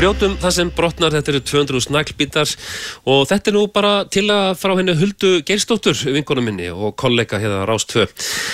Brjótum það sem brotnar, þetta eru 200 naglbítar og þetta nú bara til að frá henni Huldu Geirsdóttur, vinkonu minni og kollega hérna Rás 2.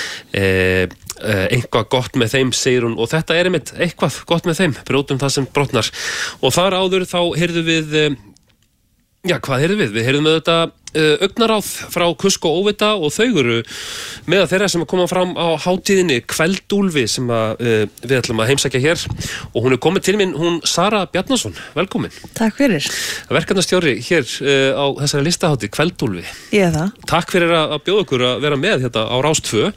Eitthvað gott með þeim, segir hún, og þetta einmitt eitthvað gott með þeim, brjótum það sem brotnar. Og þar áður þá heyrðum við, hvað heyrðum við? Við heyrðum með þetta augnaráð frá Kusk og Óvita og þau eru með þeirra sem koma fram á hátíðinni Kveldúlfi sem við ætlum að heimsækja hér og hún komið til mín, hún Sara Bjarnason, velkomin. Takk fyrir. Verkefnastjóri hér á þessari listahátíð Kveldúlfi. Ég það. Takk fyrir að bjóða okkur að vera með þetta á Rás 2.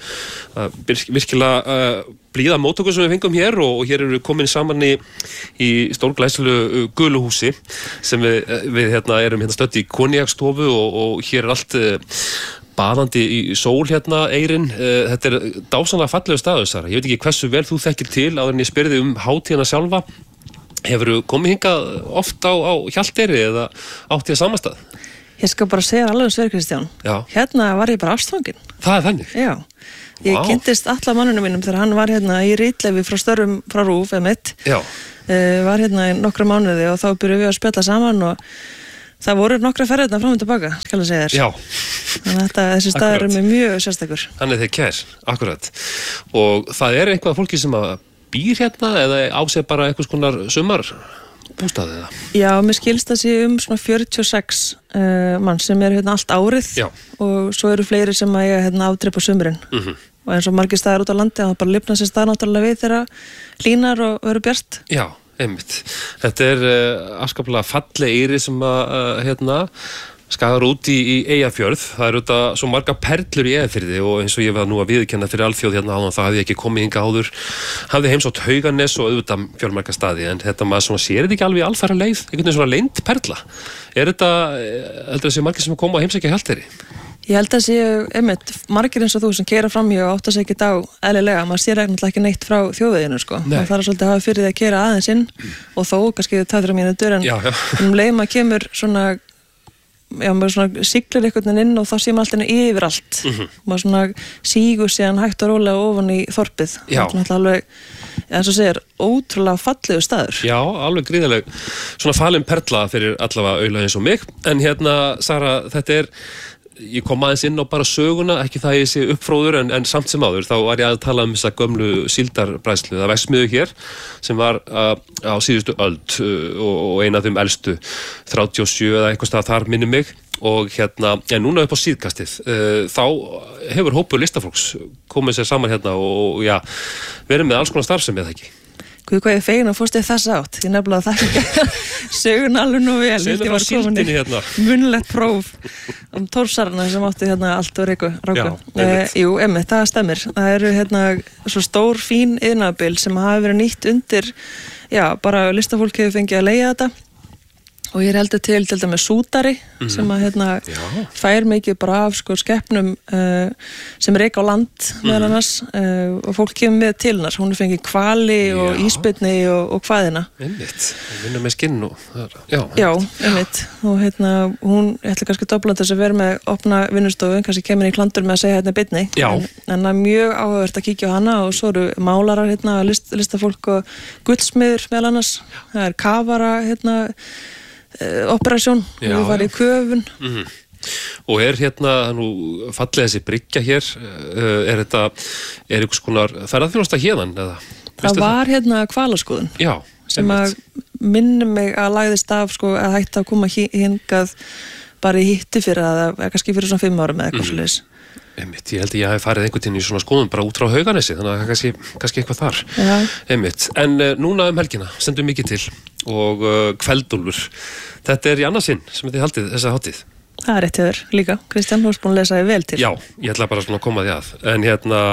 Virkilega blíða móttöku sem við fengum hér og hér eru komin saman í stórglæsilu guluhúsi sem við erum stödd í konjakstofu og hér allt baðandi í sól eyrin. Þetta dásamlega fallegur staður, Sara. Ég veit ekki hversu vel þú þekkir til áður en ég spyrði hátíðina sjálfa. Hefurðu komið hingað oft á Hjalteyri eða átt í að samastað? Ég skal bara segja alveg sver, Kristján. Já. Hérna var ég bara ástfangin. Það er þannig? Já. Ég kynntist alla mannunum mínum þegar hann var hérna í rítleyfi frá störfum frá RÚV mitt. Já. Var hérna í nokkra mánuði og þá byrjuðum við að spjalla saman og það voru nokkra ferðirna fram og tilbaka, skal ég segja þér. Já. Þannig að þessi staður er með mjög sérstakur. Þannig þeir kær, akkurat. Og það er eitthvað fólki sem að býr hérna eða á sig bara einhvers konar sumarbústað eða? Já, mér skilst að sé svona 46 mann sem eru hérna allt árið. Já. Og svo eru fleiri sem að eiga afdreip á sumrin. Og eins og margir staðar út á landi að það bara lifna sér stað náttúrulega við þegar hlýnar og eru bjart. Já. Einmitt. Þetta afskaplega falleg eyri sem að skagar út í Eyjafjörð. Það eru þetta svo marga perlur í Eyjafirði og eins og ég var nú að viðurkenna fyrir alþjóð áðan, það hafði ég ekki komið hingað áður. Hafði heimsótt Hauganes og auðvitað fjölmarga staði, en þetta maður svona sér þetta ekki alveg alfæra leið, einhvern veginn svona leynd perla. Þetta, heldur þessi margir sem koma að heimsækja Hjalteyri? Ég held að séu, margir eins og þú sem keyra framhjá og átta sig ekkert á eðlilega, maður sér ekki neitt frá þjóðveginu, sko. Það þarf svolítið að hafa fyrir því að keyra aðeins inn og þó, kannski 2-3 mínútur, en leið maður kemur svona, maður svona siglir einhvern veginn inn og þá sé maður alltaf yfir allt. Maður svona sígur síðan hægt og rólega ofan í þorpið. Já. Það er alveg, eins og segir, ótrúlega fallegu staður. Já, alveg gríðaleg, svona falin perla fyrir allavega auðlega eins og mig. En Sara, þetta ég kom aðeins inn á bara söguna, ekki það ég sé uppfróður en samt sem áður, þá var ég að tala um þessa gömlu síldarbræðslu. Það verksmiðju hér sem var á síðustu öld og eina af þeim elstu 37 eða eitthvað stað þar minni mig og en núna upp á síðkastið þá hefur hópur listafólks komið sér saman og verið með alls konar starfsemi eða ekki. Guð, hvað ég fegin að fórst þess átt. Ég nefnilega það ekki sögun alveg nú vel. Segðu frá síldinni munnlegt próf Tórsarna sem átti allt og ráku. Jú, það stemmir. Það eru svo stór fín iðnaðarbil sem hafi verið nýtt undir, bara listafólk hefur fengið að leigja þetta. Og ég heldur til dæmis sútari sem að fær mikið bara af skepnum sem reika á land meðal annars og fólk kemur með til hennar. Hún fengið hvali og ísbirni og hvaðina. Einmitt, hún vinnur með skinn og Já, einmitt. Og hún ætla kannski doblandi þess að vera með opna vinnustofu, kannski kemur í klandur með að segja bitni. Já. En það mjög áhugavert að kíkja á hana og svo eru málarar listafólk og gullsmiður meðal annars. Það kafara operasjón, við varum í köfun. Og nú fallega þessi bryggja hér, er einhvers konar ferðarþjónusta héðan? Það var hvalaskoðun sem að minnir mig að lagðist af að hætta að koma hingað bara í hitti fyrir að kannski fyrir svona 5 árum eða eitthvað svoleiðis. Einmitt, ég held að ég hafi farið einhvern veginn í svona skoðun bara út frá Hauganesi, þannig að kannski eitthvað þar. Já. Einmitt, en núna helgina stendur mikið til og Kveldúlfur. Þetta í annað sinn sem þið haldið þessa hátíð. Það rétt hjá þér líka. Kristján, þú ert búin að lesa þig vel til. Já, ég ætla bara svona að koma því að. En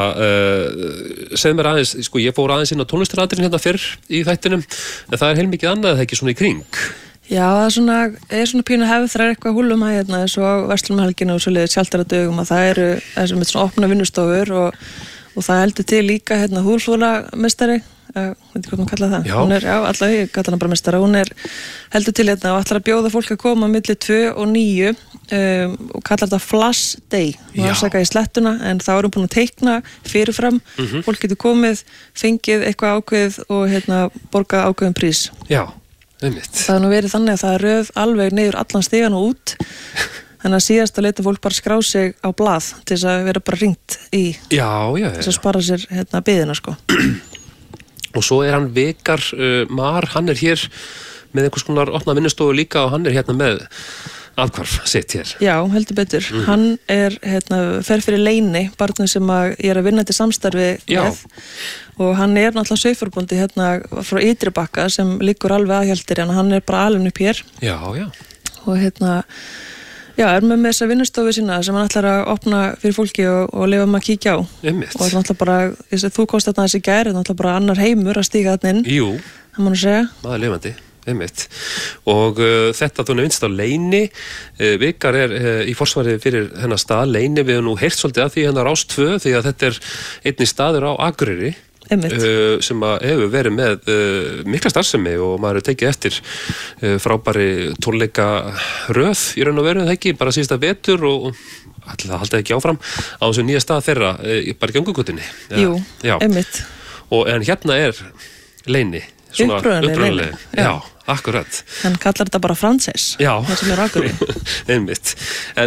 segð mér aðeins, ég fór aðeins inn á tónlistaratriðin fyrr í þættinum, en það heilmikið annað ekki svona í kring. Já, það er svona pínu hefð, það eitthvað húlum að eins og á Verslunarhelginu og svo leiðir Tjaldaradögum að það eru þessum svona opna vinnustofur og það heldur til líka húsfúðlameistari, veit ekki hvað maður kalla það. Hún allavega, ég kalla hana bara meistara, hún heldur til og ætlar að bjóða fólk að koma milli 2 og 9 og kallar þetta Flash Day. Hún afsaka í slettuna en þá erum búin að teikna fyrirfram, fólk getur komið, fengið eitthvað ákveðið og borga ákveðin prís. Já. einmitt. Það nú verið þannig að það röð alveg niður allan stigan og út þannig að síðast að leita fólk bara skrá sig á blað til þess að vera bara ringt í þess að spara sér biðina sko. Og svo hann Vikar Mar, hann hér með einhvers konar opna vinnustofu líka og hann hérna með aðhvarf sitt hér. Já, heldur betur. Hann fer fyrir Leyni, barnið sem ég að vinna til samstarfi með og hann náttúrulega sauðfjárbóndi frá Ytribakka sem liggur alveg aðhjaldir en hann bara alveg upp hér. Já. Og með þessa vinnustofu sína sem hann ætlar að opna fyrir fólki og lefa að kíkja á. Einmitt. Og það náttúrulega bara, þú komst þarna þessi gær, náttúrulega bara annar heimur að stíga þarna inn. Jú. Það má nú segja. Maður lifandi. Einmitt. Og þetta þú nefnst á Leyni, Vikar í forsvari fyrir hennar stað Leyni, við nú heyrt svolítið að því hennar Rás 2 því að þetta einnig staður á Akureyri sem hefur verið með mikla starfsemi og maður hefur tekið eftir frábæri tónleika röð í raun og veru, það ekki, bara síðasta vetur og það haldi ekki áfram á þessu nýja stað þeirra, bara í göngugutinni. Jú, einmitt. En hérna Leyni upprunalega. Já, akkurat. Hann kallar þetta bara Frances. Já. Það sem Akureyri. Einmitt. En